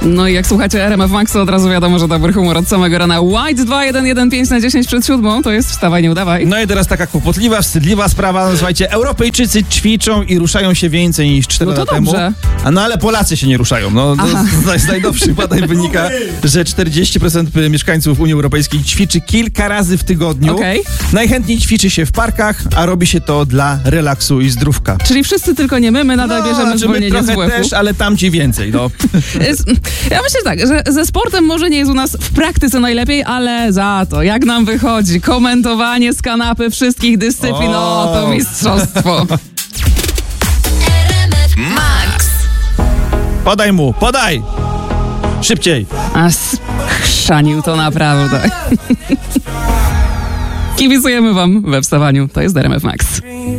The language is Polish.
No i jak słuchacie RMF Maxu, od razu wiadomo, że dobry humor od samego rana. White 2115 na 10 przed 7, to jest wstawaj, nie udawaj. No i teraz taka kłopotliwa, wstydliwa sprawa. No, słuchajcie, Europejczycy ćwiczą i ruszają się więcej niż 4 lata temu. No ale Polacy się nie ruszają. No, z najnowszych badań wynika, że 40% mieszkańców Unii Europejskiej ćwiczy kilka razy w tygodniu. Okay. Najchętniej ćwiczy się w parkach, a robi się to dla relaksu i zdrówka. Czyli wszyscy, tylko nie my nadal bierzemy zwolnienie z WF-u. Też, ale tamci więcej, no. Ja myślę tak, że ze sportem może nie jest u nas w praktyce najlepiej, ale za to, jak nam wychodzi komentowanie z kanapy wszystkich dyscyplin, to mistrzostwo. Max. Podaj mu, podaj! Szybciej! A schrzanił to naprawdę. Kibicujemy wam we wstawaniu. To jest RMF Max.